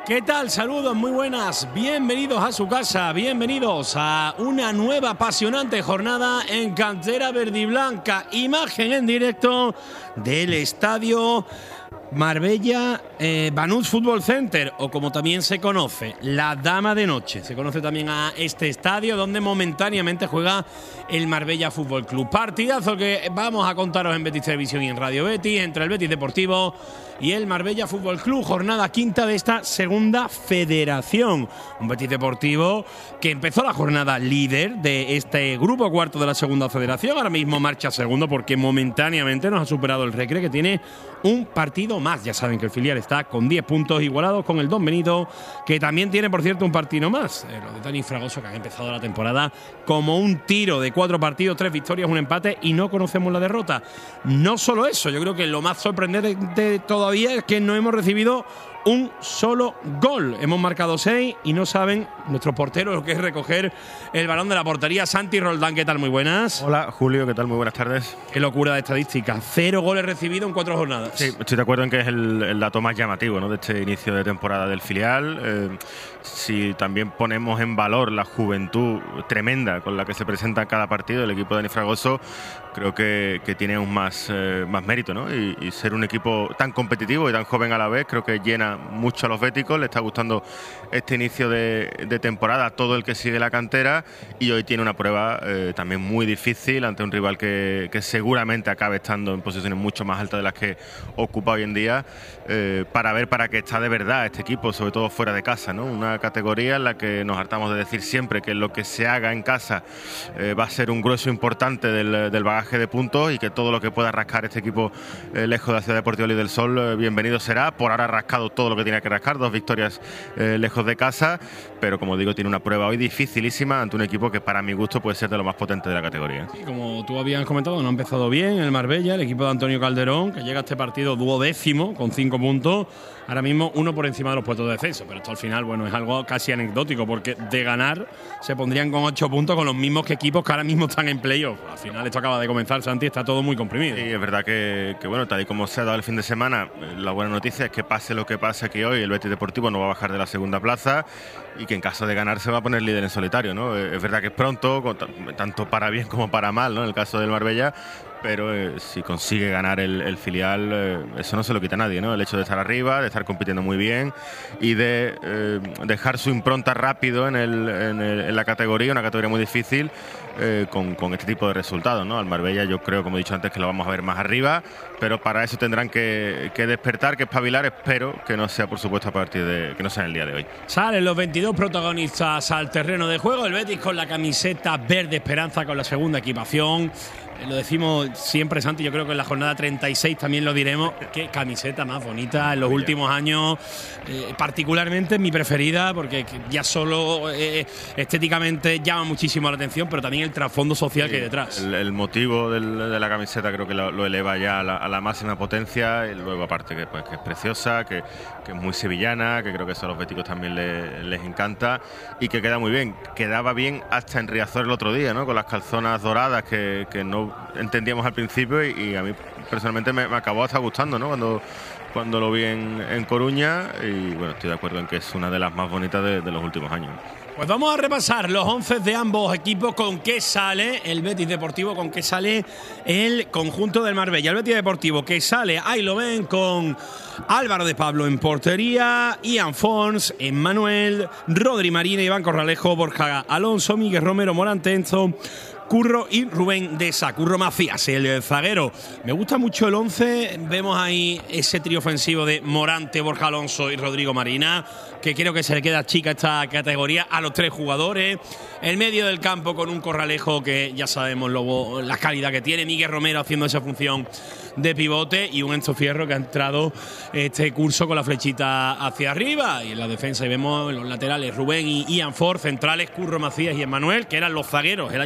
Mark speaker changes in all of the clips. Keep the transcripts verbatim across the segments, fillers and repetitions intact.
Speaker 1: ¿Qué tal? Saludos, muy buenas. Bienvenidos a su casa, bienvenidos a una nueva apasionante jornada en Cantera Verdiblanca. Imagen en directo del estadio Marbella eh, Banús Fútbol Center, o como también se conoce, la Dama de Noche. Se conoce también a este estadio donde momentáneamente juega el Marbella Fútbol Club. Partidazo que vamos a contaros en Betis Televisión y en Radio Betis entre el Betis Deportivo y el Marbella Fútbol Club. Jornada quinta de esta segunda federación. Un Betis Deportivo que empezó la jornada líder de este grupo cuarto de la segunda federación. Ahora mismo marcha segundo porque momentáneamente nos ha superado el Recre, que tiene un partido más. Ya saben que el filial está con diez puntos igualados con el Don Benito, que también tiene, por cierto, un partido más. Eh, los de Dani Fragoso, que han empezado la temporada como un tiro de cuatro partidos, tres victorias, un empate, y no conocemos la derrota. No solo eso, yo creo que lo más sorprendente todavía es que no hemos recibido un solo gol. Hemos marcado seis y no saben nuestros porteros lo que es recoger el balón de la portería. Santi Roldán, ¿qué tal? Muy buenas.
Speaker 2: Hola, Julio, ¿qué tal? Muy buenas tardes.
Speaker 1: Qué locura de estadística. Cero goles recibidos en cuatro jornadas.
Speaker 2: Sí, estoy de acuerdo en que es el, el dato más llamativo, ¿no?, de este inicio de temporada del filial. Eh, si también ponemos en valor la juventud tremenda con la que se presenta en cada partido el equipo de Dani Fragoso, creo que, que tiene aún más, eh, más mérito, ¿no? Y, y ser un equipo tan competitivo y tan joven a la vez, creo que llena mucho a los béticos. Le está gustando este inicio de, de temporada a todo el que sigue la cantera, y hoy tiene una prueba eh, también muy difícil ante un rival que, que seguramente acabe estando en posiciones mucho más altas de las que ocupa hoy en día, eh, para ver para qué está de verdad este equipo, sobre todo fuera de casa, ¿no? Una categoría en la que nos hartamos de decir siempre que lo que se haga en casa eh, va a ser un grueso importante del, del bagaje de puntos, y que todo lo que pueda rascar este equipo eh, lejos de la Ciudad Deportiva Ley del Sol, eh, bienvenido será. Por ahora ha rascado todo lo que tiene que rascar, dos victorias eh, lejos de casa, pero como digo, tiene una prueba hoy dificilísima ante un equipo que para mi gusto puede ser de lo más potente de la categoría.
Speaker 1: Sí, como tú habías comentado, no ha empezado bien el Marbella, el equipo de Antonio Calderón, que llega a este partido duodécimo con cinco puntos, ahora mismo uno por encima de los puestos de descenso, pero esto al final, bueno, es algo casi anecdótico, porque de ganar se pondrían con ocho puntos con los mismos que equipos que ahora mismo están en playoff. Al final esto acaba de comenzar, Santi, está todo muy comprimido.
Speaker 2: Sí, es verdad que, que bueno, tal y como se ha dado el fin de semana, la buena noticia es que pase lo que pase aquí hoy, el Betis Deportivo no va a bajar de la segunda plaza, y que en caso de ganar se va a poner líder en solitario, ¿no? Es verdad que es pronto, tanto para bien como para mal, ¿no?, en el caso del Marbella, pero eh, si consigue ganar el, el filial, eh, eso no se lo quita a nadie, ¿no? El hecho de estar arriba, de estar compitiendo muy bien y de eh, dejar su impronta rápido en, el, en, el, en la categoría, una categoría muy difícil, eh, con, con este tipo de resultados, ¿no? Al Marbella yo creo, como he dicho antes, que lo vamos a ver más arriba, pero para eso tendrán que, que despertar, que espabilar. Espero que no sea, por supuesto, a partir de que no sea en el día de hoy.
Speaker 1: Salen los veintidós protagonistas al terreno de juego. El Betis con la camiseta verde esperanza, con la segunda equipación. Lo decimos siempre, Santi, yo creo que en la jornada treinta y seis también lo diremos. Qué camiseta más bonita en los Oye. últimos años, eh, particularmente mi preferida, porque ya solo eh, estéticamente llama muchísimo la atención, pero también el trasfondo social sí, que hay detrás.
Speaker 2: El, el motivo del, de la camiseta creo que lo, lo eleva ya a la, a la máxima potencia, y luego aparte que, pues, que es preciosa, que, que es muy sevillana, que creo que eso a los béticos también les, les encanta, y que queda muy bien. Quedaba bien hasta en Riazor el otro día, ¿no?, con las calzonas doradas que, que no entendíamos al principio, y, y a mí personalmente me, me acabó hasta gustando, ¿no?, cuando, cuando lo vi en, en Coruña, y bueno, estoy de acuerdo en que es una de las más bonitas de, de los últimos años.
Speaker 1: Pues vamos a repasar los once de ambos equipos, con qué sale el Betis Deportivo, con qué sale el conjunto del Marbella. El Betis Deportivo que sale, ahí lo ven, con Álvaro de Pablo en portería, Ian Fons, Emmanuel, Rodri Marina, Iván Corralejo, Borja Alonso, Miguel Romero, Morán Tenzo, Curro y Rubén de Sá. Curro Macías, el zaguero. Me gusta mucho el once. Vemos ahí ese trío ofensivo de Morante, Borja Alonso y Rodrigo Marina, que creo que se le queda chica esta categoría a los tres jugadores. El medio del campo con un Corralejo que ya sabemos lo, la calidad que tiene. Miguel Romero haciendo esa función de pivote, y un Enzo Fierro que ha entrado este curso con la flechita hacia arriba. Y en la defensa y vemos en los laterales Rubén y Ian Ford, centrales Curro Macías y Emmanuel, que eran los zagueros el año pasado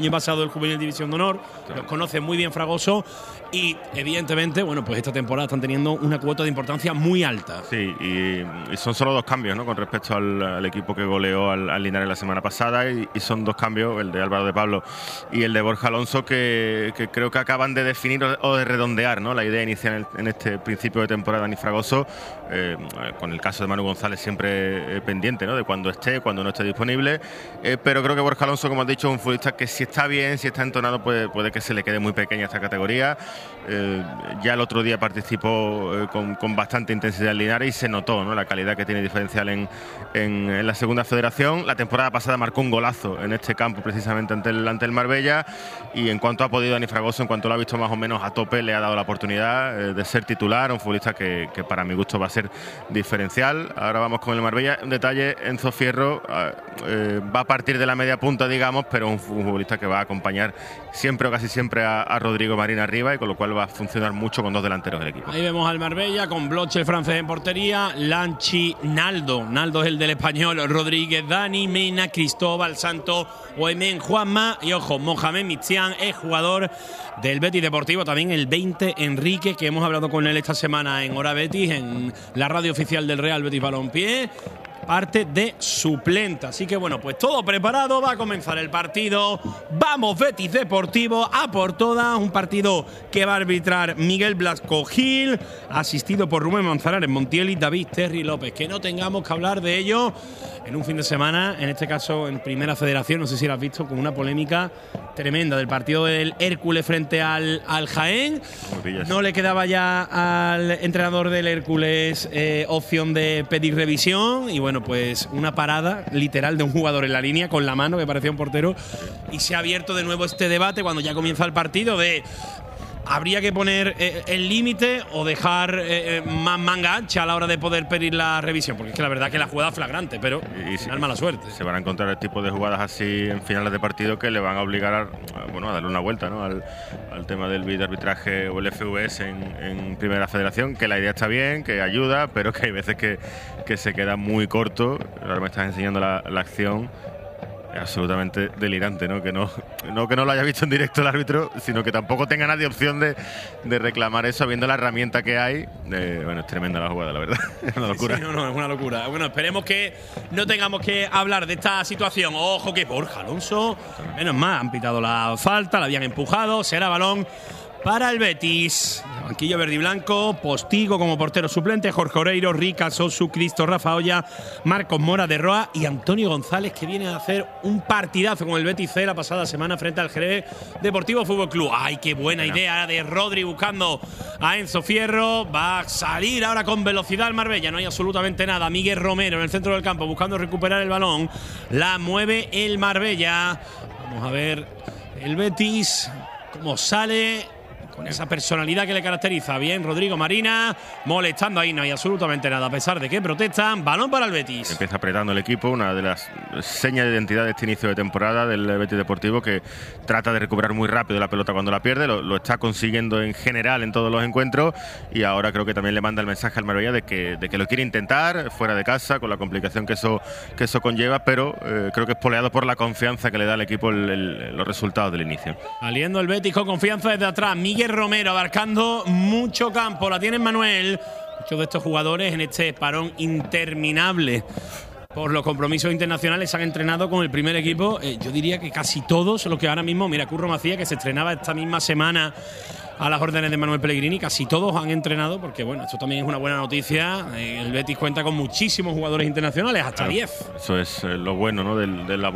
Speaker 1: del Juvenil División de Honor, los conoce muy bien Fragoso y evidentemente, bueno, pues esta temporada están teniendo una cuota de importancia muy alta.
Speaker 2: Sí, y, y son solo dos cambios, ¿no?, con respecto al, al equipo que goleó al, al Linares la semana pasada, y, y son dos cambios, el de Álvaro de Pablo y el de Borja Alonso, que, que creo que acaban de definir o, o de redondear, ¿no?, la idea inicial en, en este principio de temporada de Dani Fragoso, eh, con el caso de Manu González siempre eh, pendiente, ¿no?, de cuando esté, cuando no esté disponible, eh, pero creo que Borja Alonso, como has dicho, es un futbolista que si está bien, si está entonado, puede, puede que se le quede muy pequeña esta categoría. Eh, ya el otro día participó eh, con, con bastante intensidad en Linares y se notó, ¿no?, la calidad que tiene diferencial en, en, en la segunda federación. La temporada pasada marcó un golazo en este campo precisamente ante el, ante el Marbella, y en cuanto ha podido Dani Fragoso, en cuanto lo ha visto más o menos a tope, le ha dado la oportunidad eh, de ser titular, un futbolista que, que para mi gusto va a ser diferencial. Ahora vamos con el Marbella. Un detalle, Enzo Fierro eh, va a partir de la media punta, digamos, pero un, un futbolista que va a acompañar siempre o casi siempre a, a Rodrigo Marín arriba, y con lo cual va a funcionar mucho con dos delanteros del equipo.
Speaker 1: Ahí vemos al Marbella con Bloche, el francés en portería, Lanchi, Naldo. Naldo es el del español, Rodríguez, Dani, Mena, Cristóbal, Santo, Oemen, Juanma y, ojo, Mohamed Mistián es jugador del Betis Deportivo. También el veinte, Enrique, que hemos hablado con él esta semana en Hora Betis, en la radio oficial del Real Betis Balompié, parte de suplente. Así que bueno, pues todo preparado, va a comenzar el partido. Vamos Betis Deportivo a por todas, un partido que va a arbitrar Miguel Blasco Gil, asistido por Rubén Manzanares Montiel y David Terry López. Que no tengamos que hablar de ello en un fin de semana, en este caso en Primera Federación, no sé si lo has visto, con una polémica tremenda del partido del Hércules frente al, al Jaén. No le quedaba ya al entrenador del Hércules eh, opción de pedir revisión, y bueno, pues una parada literal de un jugador en la línea con la mano que parecía un portero, y se ha abierto de nuevo este debate cuando ya comienza el partido de habría que poner eh, el límite o dejar eh, más manga ancha a la hora de poder pedir la revisión, porque es que la verdad que la jugada es flagrante, pero y, y al mala suerte.
Speaker 2: Se van a encontrar el tipo de jugadas así en finales de partido que le van a obligar a, a, bueno, a darle una vuelta, ¿no?, al, al tema del videoarbitraje o el F V S en, en Primera Federación, que la idea está bien, que ayuda, pero que hay veces que, que se queda muy corto. Ahora me estás enseñando la, la acción. Es absolutamente delirante, ¿no? Que no, no que no lo haya visto en directo el árbitro, sino que tampoco tenga nadie opción de, de reclamar eso, viendo la herramienta que hay. Eh, bueno, es tremenda la jugada, la verdad. Es una locura.
Speaker 1: Sí, no, no, es una locura. Bueno, esperemos que no tengamos que hablar de esta situación. Ojo que Borja Alonso, menos mal, han pitado la falta, la habían empujado, será balón para el Betis. Banquillo verde y blanco, Postigo como portero suplente, Jorge Oreiro, Rica, Sosu, Cristo, Rafa Olla, Marcos Mora de Roa y Antonio González, que viene a hacer un partidazo con el Betis C la pasada semana frente al Jerez Deportivo Fútbol Club. ¡Ay, qué buena idea de Rodri buscando a Enzo Fierro! Va a salir ahora con velocidad el Marbella, no hay absolutamente nada. Miguel Romero en el centro del campo buscando recuperar el balón. La mueve el Marbella. Vamos a ver el Betis cómo sale, con esa personalidad que le caracteriza. Bien, Rodrigo Marina, molestando ahí, no hay absolutamente nada, a pesar de que protestan. Balón para el Betis.
Speaker 2: Empieza apretando el equipo, una de las señas de identidad de este inicio de temporada del Betis Deportivo, que trata de recuperar muy rápido la pelota cuando la pierde, lo, lo está consiguiendo en general en todos los encuentros, y ahora creo que también le manda el mensaje al Marbella de que, de que lo quiere intentar fuera de casa, con la complicación que eso, que eso conlleva, pero eh, creo que es poleado por la confianza que le da al equipo el, el, los resultados del inicio.
Speaker 1: Saliendo el Betis con confianza desde atrás, Miguel Romero abarcando mucho campo, la tiene Manuel. Muchos de estos jugadores en este parón interminable por los compromisos internacionales han entrenado con el primer equipo. Eh, yo diría que casi todos los que ahora mismo, mira, Curro Macías, que se estrenaba esta misma semana a las órdenes de Manuel Pellegrini, casi todos han entrenado, porque bueno, esto también es una buena noticia. Eh, el Betis cuenta con muchísimos jugadores internacionales, hasta diez.
Speaker 2: Claro, eso es eh, lo bueno, ¿no?, del, del